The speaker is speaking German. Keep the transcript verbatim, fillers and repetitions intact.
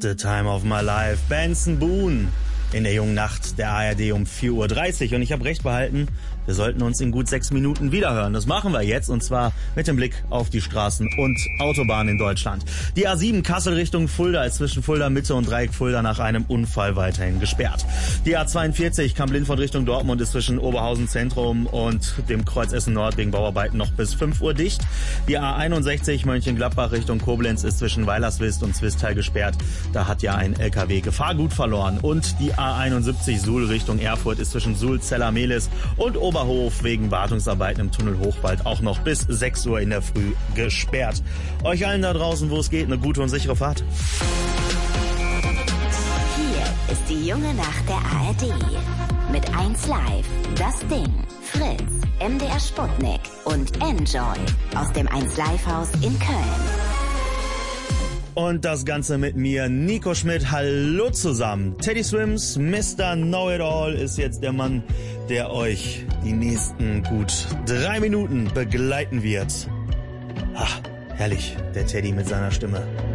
The Time of My Life, Benson Boone. In der jungen Nacht der A R D um vier Uhr dreißig. Und ich habe recht behalten, wir sollten uns in gut sechs Minuten wiederhören. Das machen wir jetzt, und zwar mit dem Blick auf die Straßen und Autobahnen in Deutschland. Die A sieben Kassel Richtung Fulda ist zwischen Fulda Mitte und Dreieck Fulda nach einem Unfall weiterhin gesperrt. Die A zweiundvierzig Kamp-Lindfort Richtung Dortmund ist zwischen Oberhausen Zentrum und dem Kreuz Essen Nord wegen Bauarbeiten noch bis fünf Uhr dicht. Die A einundsechzig Mönchengladbach Richtung Koblenz ist zwischen Weilerswist und Zwistal gesperrt. Da hat ja ein L K W Gefahrgut verloren. Und die A einundsiebzig Suhl Richtung Erfurt ist zwischen Suhl, Zella-Mehlis und Oberhof wegen Wartungsarbeiten im Tunnel Hochwald auch noch bis sechs Uhr in der Früh gesperrt. Euch allen da draußen, wo es geht, eine gute und sichere Fahrt. Hier ist die junge Nacht der A R D. Mit eins Live, das Ding, Fritz, M D R Sputnik und Enjoy aus dem eins Live Haus in Köln. Und das Ganze mit mir, Nico Schmidt. Hallo zusammen. Teddy Swims, Mister Know-It-All ist jetzt der Mann, der euch die nächsten gut drei Minuten begleiten wird. Ach, herrlich, der Teddy mit seiner Stimme.